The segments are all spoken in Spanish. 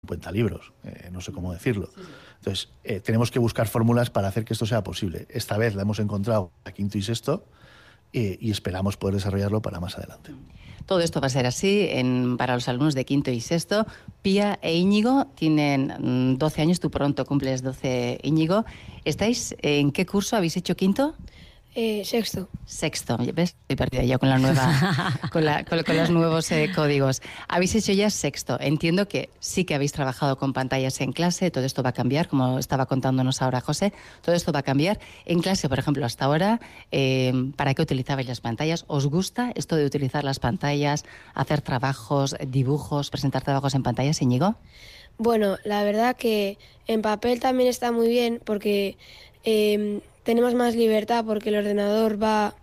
50 libros, no sé cómo decirlo. Entonces, tenemos que buscar fórmulas para hacer que esto sea posible. Esta vez la hemos encontrado a quinto y sexto y esperamos poder desarrollarlo para más adelante. Todo esto va a ser así para los alumnos de quinto y sexto. Pía e Íñigo tienen 12 años, tú pronto cumples 12, Íñigo. ¿Estáis en qué curso? ¿Habéis hecho quinto? Sexto. Sexto, ¿ves? Estoy perdida ya con la nueva, con los nuevos códigos. Habéis hecho ya sexto. Entiendo que sí que habéis trabajado con pantallas en clase. Todo esto va a cambiar, como estaba contándonos ahora José. Todo esto va a cambiar. En clase, por ejemplo, hasta ahora, ¿para qué utilizabais las pantallas? ¿Os gusta esto de utilizar las pantallas, hacer trabajos, dibujos, presentar trabajos en pantallas, Íñigo? Bueno, la verdad que en papel también está muy bien porque tenemos más libertad porque el ordenador va,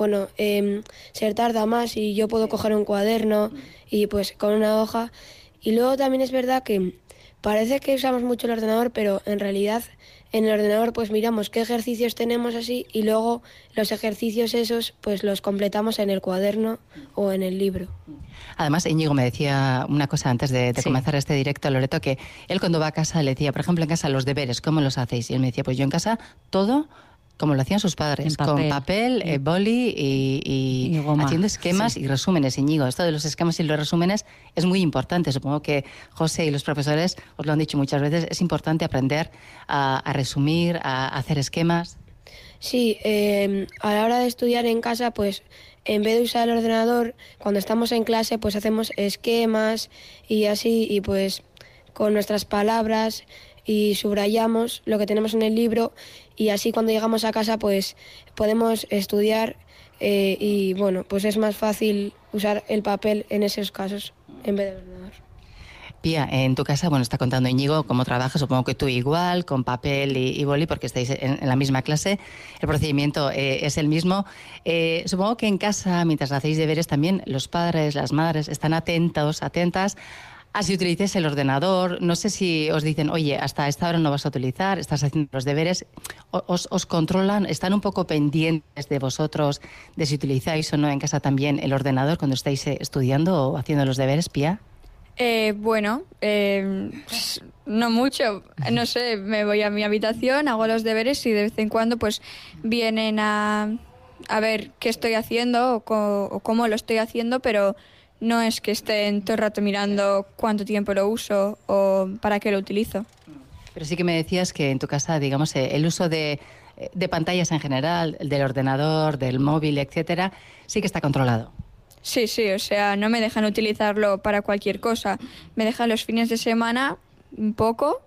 se tarda más y yo puedo coger un cuaderno y pues con una hoja. Y luego también es verdad que parece que usamos mucho el ordenador, pero en realidad en el ordenador pues miramos qué ejercicios tenemos así y luego los ejercicios esos pues los completamos en el cuaderno o en el libro. Además, Íñigo me decía una cosa antes de comenzar este directo, Loreto, que él cuando va a casa le decía, por ejemplo, en casa los deberes, ¿cómo los hacéis? Y él me decía, pues yo en casa todo como lo hacían sus padres, con papel, boli y haciendo esquemas y resúmenes. Íñigo, esto de los esquemas y los resúmenes es muy importante. Supongo que José y los profesores os lo han dicho muchas veces, es importante aprender a resumir, a hacer esquemas. Sí, a la hora de estudiar en casa, pues en vez de usar el ordenador, cuando estamos en clase, pues hacemos esquemas y así, y pues con nuestras palabras y subrayamos lo que tenemos en el libro y así cuando llegamos a casa pues podemos estudiar y bueno, pues es más fácil usar el papel en esos casos en vez del ordenador. Pía, en tu casa, bueno, está contando Íñigo cómo trabajas, supongo que tú igual, con papel y boli, porque estáis en la misma clase, el procedimiento es el mismo. Supongo que en casa, mientras hacéis deberes, también los padres, las madres, están atentas a si utilicéis el ordenador. No sé si os dicen, oye, hasta esta hora no vas a utilizar, estás haciendo los deberes. Os controlan, están un poco pendientes de vosotros, de si utilizáis o no en casa también el ordenador cuando estáis estudiando o haciendo los deberes, Pía. No mucho. No sé, me voy a mi habitación, hago los deberes y de vez en cuando pues vienen a ver qué estoy haciendo o cómo lo estoy haciendo, pero no es que estén todo el rato mirando cuánto tiempo lo uso o para qué lo utilizo. Pero sí que me decías que en tu casa, digamos, el uso de pantallas en general, del ordenador, del móvil, etcétera, sí que está controlado. Sí, o sea, no me dejan utilizarlo para cualquier cosa. Me dejan los fines de semana un poco,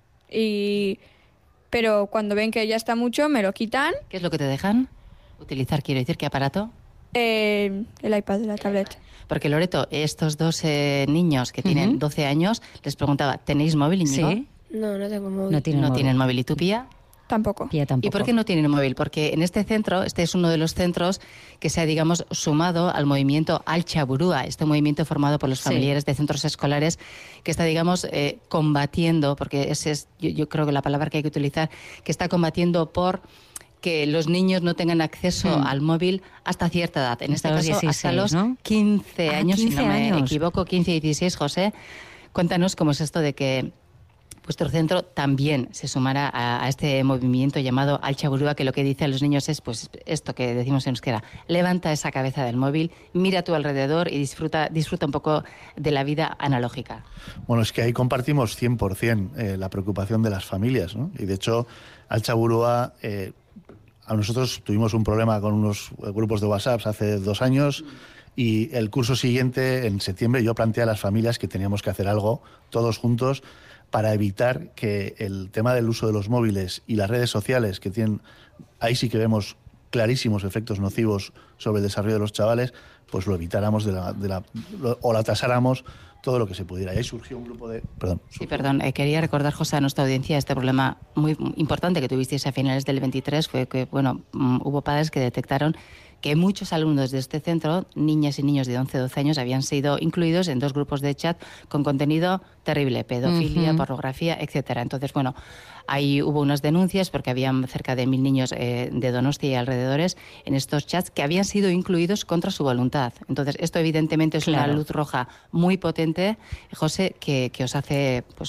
pero cuando ven que ya está mucho me lo quitan. ¿Qué es lo que te dejan utilizar? Quiero decir, ¿qué aparato? El iPad, la tablet. Porque Loreto, estos dos niños que tienen 12 años, les preguntaba, ¿tenéis móvil, Íñigo? Sí. No tienen móvil. No tienen móvil. ¿Y tú, Pía? Tampoco. ¿Y por qué no tienen móvil? Porque en este centro, este es uno de los centros que se ha, digamos, sumado al movimiento Altxaburua, este movimiento formado por los familiares de centros escolares que está, digamos, combatiendo, porque ese es, yo creo que la palabra que hay que utilizar, que está combatiendo por que los niños no tengan acceso al móvil hasta cierta edad. En este caso, 16, hasta los 15 años, 15 si no me equivoco, 15 y 16, José. Cuéntanos cómo es esto de que vuestro centro también se sumará a este movimiento llamado Altxaburua, que lo que dice a los niños es pues esto que decimos en euskera: levanta esa cabeza del móvil, mira a tu alrededor y disfruta un poco de la vida analógica. Bueno, es que ahí compartimos 100% la preocupación de las familias, ¿no? Y de hecho, Altxaburua, a nosotros tuvimos un problema con unos grupos de WhatsApp hace 2 años. Y el curso siguiente, en septiembre, yo planteé a las familias que teníamos que hacer algo todos juntos para evitar que el tema del uso de los móviles y las redes sociales, que tienen, ahí sí que vemos clarísimos efectos nocivos sobre el desarrollo de los chavales, pues lo evitáramos o la atrasáramos todo lo que se pudiera. Y ahí surgió un grupo de... quería recordar, José, a nuestra audiencia este problema muy importante que tuvisteis a finales del 23, fue que, hubo padres que detectaron que muchos alumnos de este centro, niñas y niños de 11 o 12 años, habían sido incluidos en 2 grupos de chat con contenido terrible, pedofilia, pornografía, etcétera. Entonces, bueno, ahí hubo unas denuncias porque habían cerca de 1000 niños de Donostia y alrededores en estos chats que habían sido incluidos contra su voluntad. Entonces, esto evidentemente es una luz roja muy potente, José, que os hace pues